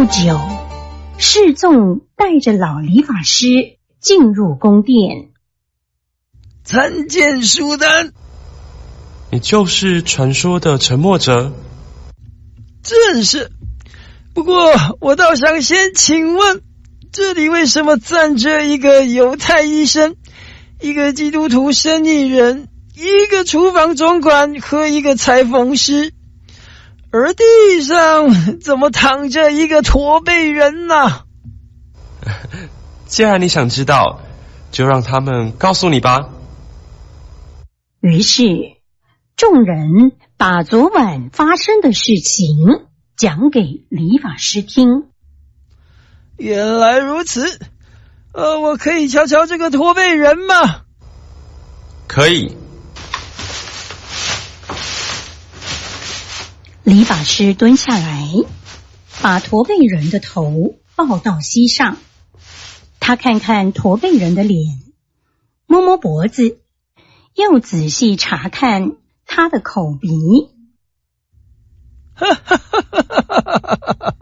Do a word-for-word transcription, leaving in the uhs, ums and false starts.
不久，示众带着老理发师进入宫殿。 参见书丹， 你就是传说的沉默者？ 正是。不过我倒想先请问，这里为什么站着一个犹太医生，一个基督徒生意人，一个厨房总管和一个裁缝师，而地上怎么躺着一个驼背人呢？ 既然你想知道，就让他们告诉你吧。 于是众人把昨晚发生的事情讲给理发师听。 原来如此，呃，我可以瞧瞧这个驼背人吗？ 可以。 理发师蹲下来，把驼背人的头抱到膝上。他看看驼背人的脸，摸摸脖子，又仔细查看他的口鼻。 哈哈哈哈哈哈！